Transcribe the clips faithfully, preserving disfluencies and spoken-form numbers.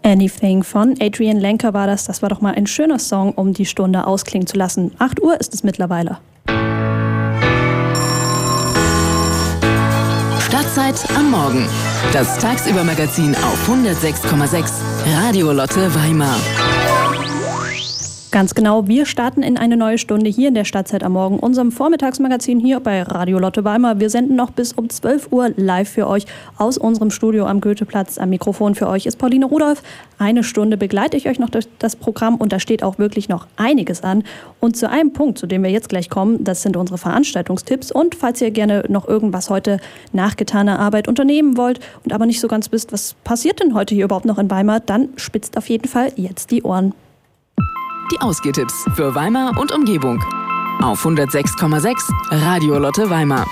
Anything von Adrian Lenker war das. Das war doch mal ein schöner Song, um die Stunde ausklingen zu lassen. acht Uhr ist es mittlerweile. Stadtzeit am Morgen. Das Tagsübermagazin auf hundertsechs Komma sechs Radio Lotte Weimar. Ganz genau, wir starten in eine neue Stunde hier in der Stadtzeit am Morgen, unserem Vormittagsmagazin hier bei Radio Lotte Weimar. Wir senden noch bis um zwölf Uhr live für euch aus unserem Studio am Goetheplatz. Am Mikrofon für euch ist Pauline Rudolph. Eine Stunde begleite ich euch noch durch das Programm und da steht auch wirklich noch einiges an. Und zu einem Punkt, zu dem wir jetzt gleich kommen, das sind unsere Veranstaltungstipps. Und falls ihr gerne noch irgendwas heute nach getaner Arbeit unternehmen wollt und aber nicht so ganz wisst, was passiert denn heute hier überhaupt noch in Weimar, dann spitzt auf jeden Fall jetzt die Ohren. Die Ausgehtipps für Weimar und Umgebung. Auf hundertsechs Komma sechs Radio Lotte Weimar.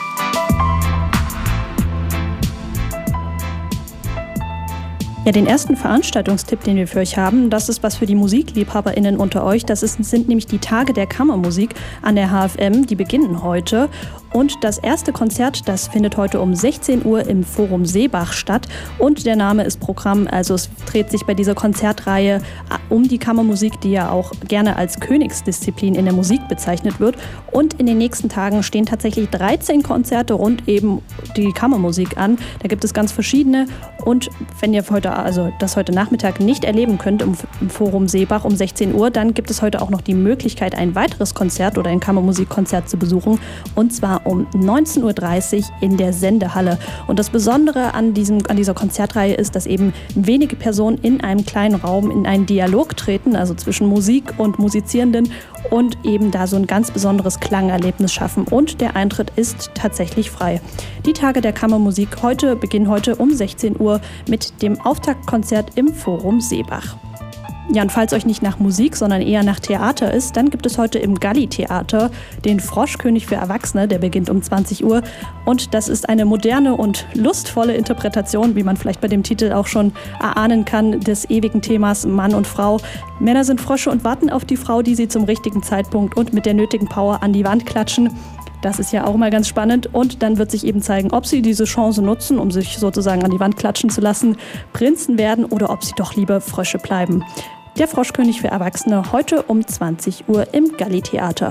Ja, den ersten Veranstaltungstipp, den wir für euch haben, das ist was für die MusikliebhaberInnen unter euch. Das ist, sind nämlich die Tage der Kammermusik an der H F M. Die beginnen heute. Und das erste Konzert, das findet heute um sechzehn Uhr im Forum Seebach statt. Und der Name ist Programm, also es dreht sich bei dieser Konzertreihe um die Kammermusik, die ja auch gerne als Königsdisziplin in der Musik bezeichnet wird. Und in den nächsten Tagen stehen tatsächlich dreizehn Konzerte rund eben die Kammermusik an. Da gibt es ganz verschiedene. Und wenn ihr heute, also das heute Nachmittag nicht erleben könnt im, im Forum Seebach um sechzehn Uhr, dann gibt es heute auch noch die Möglichkeit, ein weiteres Konzert oder ein Kammermusikkonzert zu besuchen. Und zwar um neunzehn Uhr dreißig in der Sendehalle. Und das Besondere an, diesem, an dieser Konzertreihe ist, dass eben wenige Personen in einem kleinen Raum in einen Dialog treten, also zwischen Musik und Musizierenden und eben da so ein ganz besonderes Klangerlebnis schaffen. Und der Eintritt ist tatsächlich frei. Die Tage der Kammermusik heute beginnen heute um sechzehn Uhr mit dem Auftaktkonzert im Forum Seebach. Ja, und falls euch nicht nach Musik, sondern eher nach Theater ist, dann gibt es heute im Galli-Theater den Froschkönig für Erwachsene, der beginnt um zwanzig Uhr. Und das ist eine moderne und lustvolle Interpretation, wie man vielleicht bei dem Titel auch schon erahnen kann, des ewigen Themas Mann und Frau. Männer sind Frösche und warten auf die Frau, die sie zum richtigen Zeitpunkt und mit der nötigen Power an die Wand klatschen. Das ist ja auch mal ganz spannend und dann wird sich eben zeigen, ob sie diese Chance nutzen, um sich sozusagen an die Wand klatschen zu lassen, Prinzen werden oder ob sie doch lieber Frösche bleiben. Der Froschkönig für Erwachsene heute um zwanzig Uhr im Galli-Theater.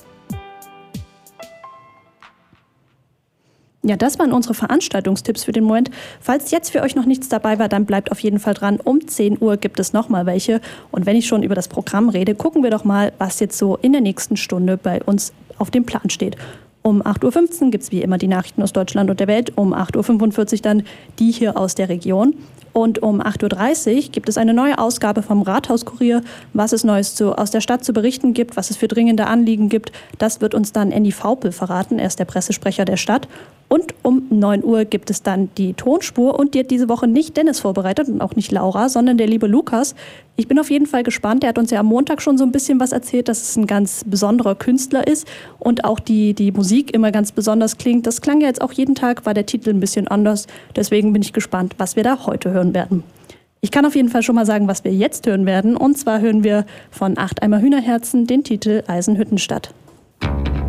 Ja, das waren unsere Veranstaltungstipps für den Moment. Falls jetzt für euch noch nichts dabei war, dann bleibt auf jeden Fall dran. Um zehn Uhr gibt es nochmal welche. Und wenn ich schon über das Programm rede, gucken wir doch mal, was jetzt so in der nächsten Stunde bei uns auf dem Plan steht. Um acht Uhr fünfzehn gibt es wie immer die Nachrichten aus Deutschland und der Welt. Um acht Uhr fünfundvierzig dann die hier aus der Region. Und um acht Uhr dreißig gibt es eine neue Ausgabe vom Rathauskurier, was es Neues zu, aus der Stadt zu berichten gibt, was es für dringende Anliegen gibt. Das wird uns dann Andy Vaupel verraten, er ist der Pressesprecher der Stadt. Und um neun Uhr gibt es dann die Tonspur und die hat diese Woche nicht Dennis vorbereitet und auch nicht Laura, sondern der liebe Lukas. Ich bin auf jeden Fall gespannt, der hat uns ja am Montag schon so ein bisschen was erzählt, dass es ein ganz besonderer Künstler ist und auch die, die Musik immer ganz besonders klingt. Das klang ja jetzt auch jeden Tag, war der Titel ein bisschen anders, deswegen bin ich gespannt, was wir da heute hören werden. Ich kann auf jeden Fall schon mal sagen, was wir jetzt hören werden und zwar hören wir von Acht Eimer Hühnerherzen den Titel Eisenhüttenstadt.